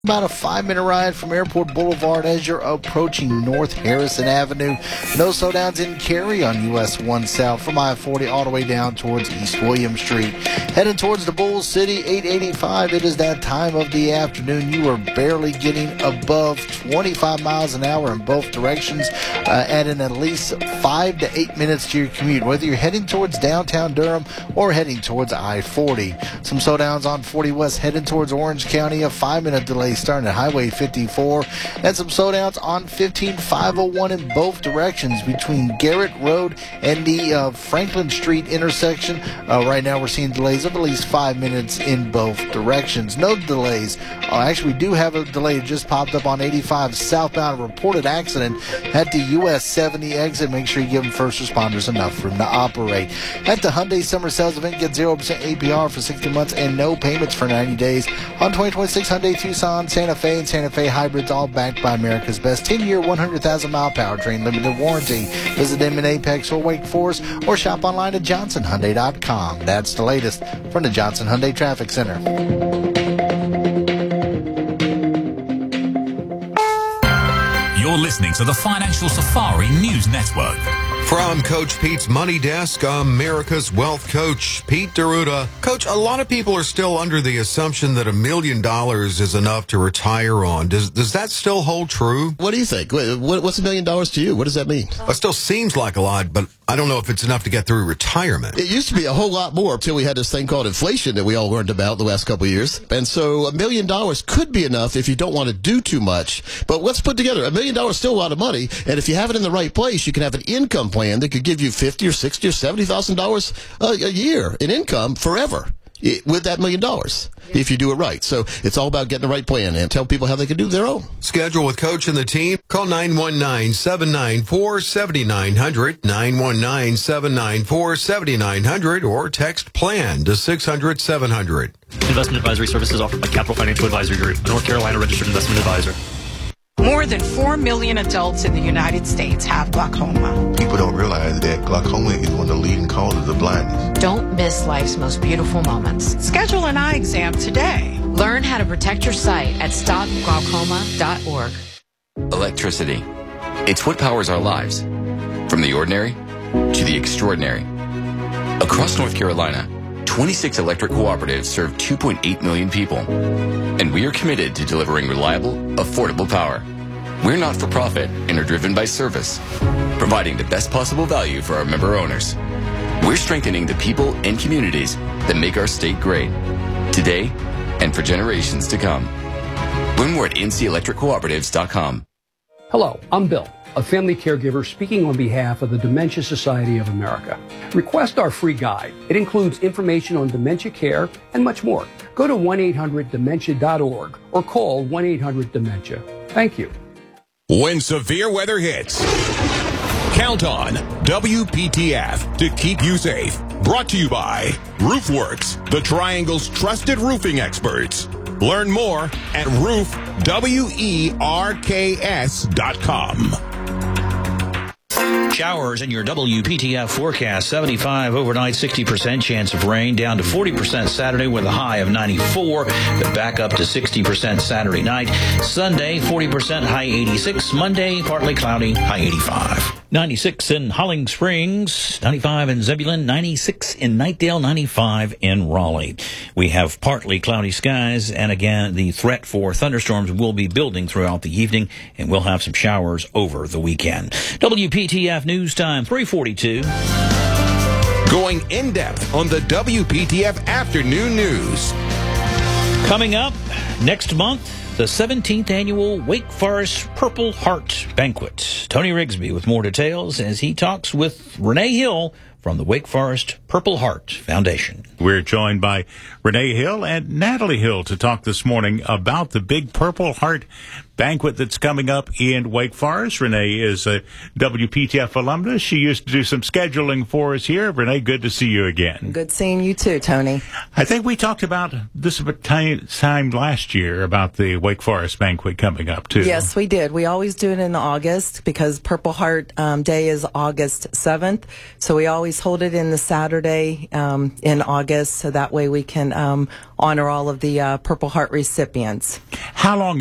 About a 5-minute ride from Airport Boulevard as you're approaching North Harrison Avenue. No slowdowns in Cary on US 1 South from I-40 all the way down towards East William Street. Heading towards the Bull City, 885. It is that time of the afternoon. You are barely getting above 25 miles an hour in both directions, adding at least 5 to 8 minutes to your commute, whether you're heading towards downtown Durham or heading towards I-40. Some slowdowns on 40 West heading towards Orange County, a 5-minute delay starting at Highway 54, and some slowdowns on 15501 in both directions between Garrett Road and the Franklin Street intersection. Right now we're seeing delays of at least 5 minutes in both directions. No delays. Actually, we do have a delay that just popped up on 85 southbound. A reported accident at the US 70 exit. Make sure you give them first responders enough room to operate. At the Hyundai Summer Sales Event, get 0% APR for 60 months and no payments for 90 days on 2026 Hyundai Tucson, Santa Fe, and Santa Fe hybrids, all backed by America's best 10-year, 100,000-mile powertrain limited warranty. Visit them in Apex or Wake Forest or shop online at johnsonhyundai.com. That's the latest from the Johnson Hyundai Traffic Center. You're listening to the Financial Safari News Network. From Coach Pete's Money Desk, America's Wealth Coach, Pete D'Arruda. Coach, a lot of people are still under the assumption that $1 million is enough to retire on. Does that still hold true? What do you think? What's $1 million to you? What does that mean? It still seems like a lot, but I don't know if it's enough to get through retirement. It used to be a whole lot more until we had this thing called inflation that we all learned about the last couple of years. And so $1 million could be enough if you don't want to do too much. But let's put together $1 million is still a lot of money. And if you have it in the right place, you can have an income plan that could give you $50,000 or $60,000 or $70,000 a year in income forever with that $1 million if you do it right. So it's all about getting the right plan and tell people how they can do their own. Schedule with Coach and the team. Call 919-794-7900, 919-794-7900, or text PLAN to 600-700. Investment advisory services offered by Capital Financial Advisory Group, a North Carolina registered investment advisor. More than 4 million adults in the United States have glaucoma. People don't realize that glaucoma is one of the leading causes of blindness. Don't miss life's most beautiful moments. Schedule an eye exam today. Learn how to protect your sight at stopglaucoma.org. Electricity. It's what powers our lives. From the ordinary to the extraordinary. Across North Carolina, 26 electric cooperatives serve 2.8 million people. And we are committed to delivering reliable, affordable power. We're not for profit and are driven by service, providing the best possible value for our member owners. We're strengthening the people and communities that make our state great, today and for generations to come. Learn more at ncelectriccooperatives.com. Hello, I'm Bill, a family caregiver speaking on behalf of the Dementia Society of America. Request our free guide. It includes information on dementia care and much more. Go to 1-800-DEMENTIA.org or call 1-800-DEMENTIA. Thank you. When severe weather hits, count on WPTF to keep you safe. Brought to you by RoofWorks, the Triangle's trusted roofing experts. Learn more at roofwerks.com. Showers in your WPTF forecast. 75 overnight, 60% chance of rain, down to 40% Saturday with a high of 94, but back up to 60% Saturday night. Sunday, 40%, high 86. Monday, partly cloudy, high 85. 96 in Holling Springs, 95 in Zebulon, 96 in Knightdale, 95 in Raleigh. We have partly cloudy skies, and again, the threat for thunderstorms will be building throughout the evening, and we'll have some showers over the weekend. WPTF News Time, 3:42. Going in-depth on the WPTF Afternoon News. Coming up next month, the 17th annual Wake Forest Purple Heart Banquet. Tony Rigsby with more details as he talks with Renee Hill from the Wake Forest Purple Heart Foundation. We're joined by Renee Hill and Natalie Hill to talk this morning about the big Purple Heart banquet that's coming up in Wake Forest. Renee is a WPTF alumnus. She used to do some scheduling for us here. Renee, good to see you again. Good seeing you too, Tony. I think we talked about this time last year about the Wake Wake Forest banquet coming up, too. Yes, we did. We always do it in August because Purple Heart Day is August 7th. So we always hold it in the Saturday in August, so that way we can honor all of the Purple Heart recipients. How long